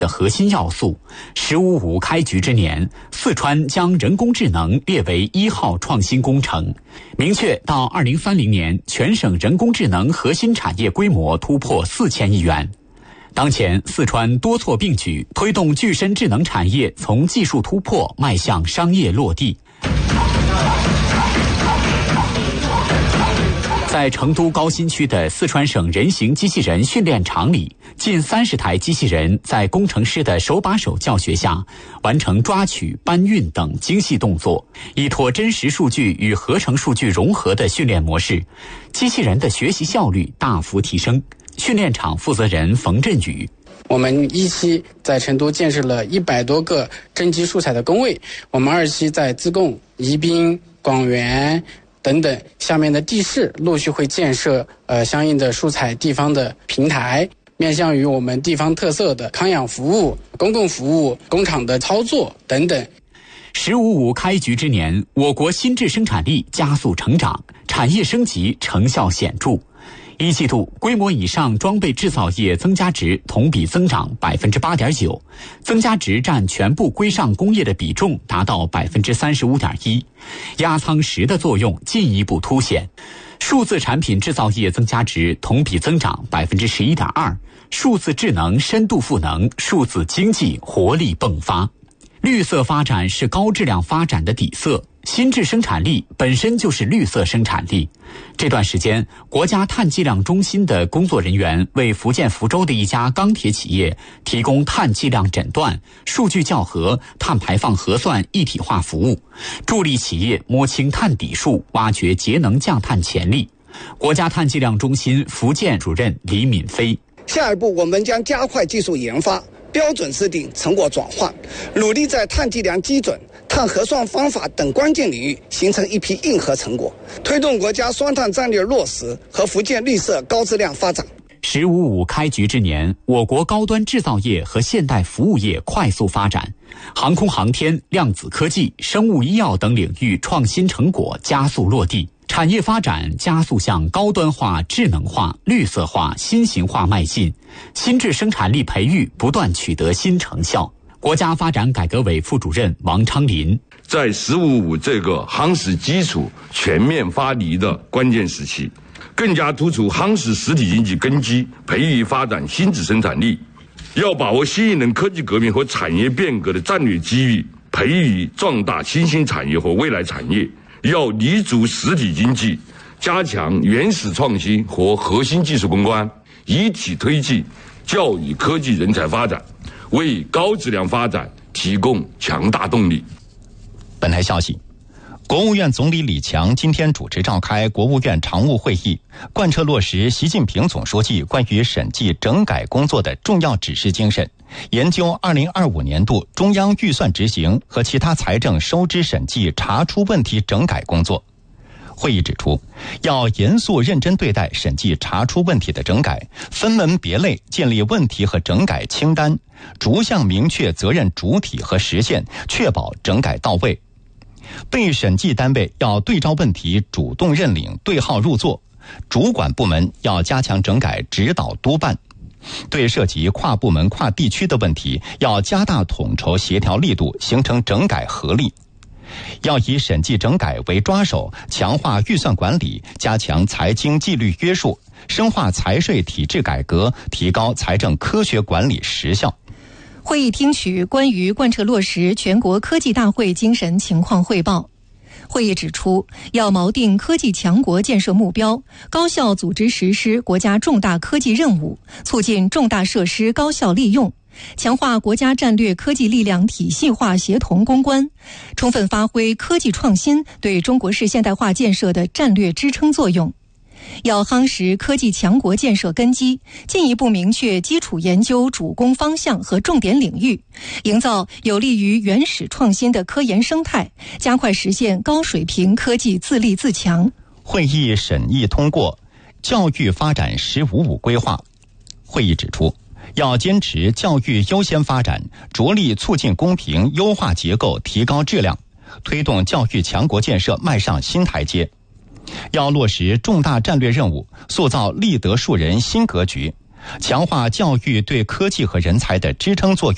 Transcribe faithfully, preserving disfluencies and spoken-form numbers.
的核心要素。十五五开局之年，四川将人工智能列为一号创新工程，明确到二零三零年全省人工智能核心产业规模突破四千亿元。当前，四川多措并举，推动具身智能产业从技术突破迈向商业落地。在成都高新区的四川省人形机器人训练场里，近三十台机器人在工程师的手把手教学下，完成抓取、搬运等精细动作，依托真实数据与合成数据融合的训练模式，机器人的学习效率大幅提升。训练场负责人冯振宇： 我们一期在成都建设了一百多个真机素材的工位，我们二期在自贡、宜宾、广元等等下面的地市陆续会建设呃相应的素材地方的平台，面向于我们地方特色的康养服务、公共服务、工厂的操作等等。 十五五开局之年，我国新质生产力加速成长，产业升级成效显著。一季度规模以上装备制造业增加值同比增长百分之八点九，增加值占全部规上工业的比重达到百分之三十五点一，压舱石的作用进一步凸显。数字产品制造业增加值同比增长百分之十一点二，数字智能深度赋能，数字经济活力迸发。绿色发展是高质量发展的底色。新质生产力本身就是绿色生产力。这段时间，国家碳计量中心的工作人员为福建福州的一家钢铁企业提供碳计量诊断、数据校核、碳排放核算一体化服务，助力企业摸清碳底数，挖掘节能降碳潜力。国家碳计量中心福建主任李敏飞： 下一步，我们将加快技术研发、标准制定、成果转换，努力在碳计量基准、碳核算方法等关键领域形成一批硬核成果，推动国家双碳战略落实和福建绿色高质量发展。 十五五开局之年，我国高端制造业和现代服务业快速发展，航空航天、量子科技、生物医药等领域创新成果加速落地，产业发展加速向高端化、智能化、绿色化、新型化迈进，新质生产力培育不断取得新成效。国家发展改革委副主任王昌林： 在十五五这个夯实基础、全面发力的关键时期，更加突出夯实实体经济根基，培育发展新质生产力。要把握新一轮科技革命和产业变革的战略机遇，培育壮大新兴产业和未来产业。要立足实体经济，加强原始创新和核心技术攻关，一体推进教育科技人才发展，为高质量发展提供强大动力。 本台消息，国务院总理李强今天主持召开国务院常务会议，贯彻落实习近平总书记关于审计整改工作的重要指示精神，研究二零二五年度中央预算执行和其他财政收支审计查出问题整改工作。会议指出，要严肃认真对待审计查出问题的整改，分门别类建立问题和整改清单，逐项明确责任主体和时限，确保整改到位。被审计单位要对照问题主动认领、对号入座，主管部门要加强整改指导督办。对涉及跨部门、跨地区的问题，要加大统筹协调力度，形成整改合力。要以审计整改为抓手，强化预算管理，加强财经纪律约束，深化财税体制改革，提高财政科学管理实效。 会议听取关于贯彻落实全国科技大会精神情况汇报。会议指出，要锚定科技强国建设目标，高效组织实施国家重大科技任务，促进重大设施高效利用，强化国家战略科技力量体系化协同攻关，充分发挥科技创新对中国式现代化建设的战略支撑作用。要夯实科技强国建设根基，进一步明确基础研究主攻方向和重点领域，营造有利于原始创新的科研生态，加快实现高水平科技自立自强。 会议审议通过教育发展十五五规划。会议指出，要坚持教育优先发展，着力促进公平，优化结构，提高质量，推动教育强国建设迈上新台阶。要落实重大战略任务，塑造立德树人新格局，强化教育对科技和人才的支撑作用。